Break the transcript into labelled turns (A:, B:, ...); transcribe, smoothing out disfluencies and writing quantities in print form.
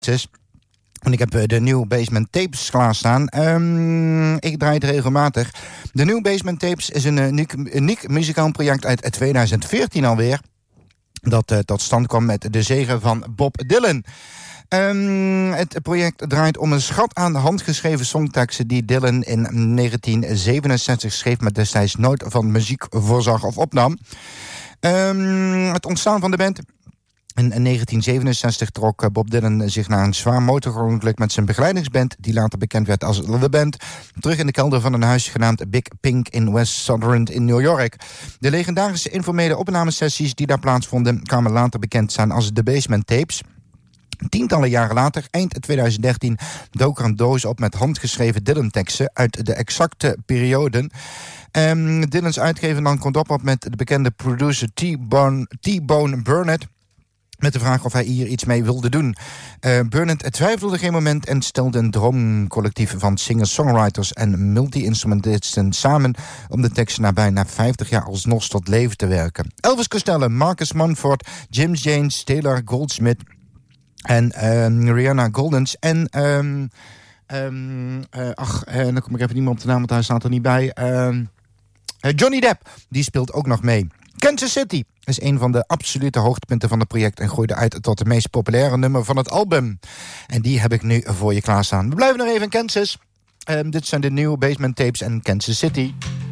A: En ik heb de New Basement Tapes klaarstaan. Ik draai het regelmatig. De New Basement Tapes is een uniek muzikaal project uit 2014 alweer. Dat tot stand kwam met de zege van Bob Dylan. Het project draait om een schat aan handgeschreven songteksten die Dylan in 1967 schreef, maar destijds nooit van muziek voorzag of opnam. Het ontstaan van de band. In 1967 trok Bob Dylan zich na een zwaar motorongeluk met zijn begeleidingsband, die later bekend werd als The Band, terug in de kelder van een huis genaamd Big Pink in West Sutherland in New York. De legendarische informele opnamesessies die daar plaatsvonden kwamen later bekend staan als de Basement Tapes. Tientallen jaren later, eind 2013, dook er een doos op met handgeschreven Dylan-teksten uit de exacte perioden. Dylans uitgever dan contact op met de bekende producer T-Bone Burnett met de vraag of hij hier iets mee wilde doen. Burnett twijfelde geen moment en stelde een droomcollectief van singer-songwriters en multi-instrumentisten samen om de teksten na bijna 50 jaar alsnog tot leven te werken. Elvis Costello, Marcus Mumford, Jim James, Taylor Goldsmith en Rihanna Goldens en dan kom ik even niet meer op de naam, want hij staat er niet bij. Johnny Depp, die speelt ook nog mee. Kansas City is een van de absolute hoogtepunten van het project en groeide uit tot het meest populaire nummer van het album. En die heb ik nu voor je klaarstaan. We blijven nog even in Kansas. Dit zijn de nieuwe Basement Tapes en Kansas City.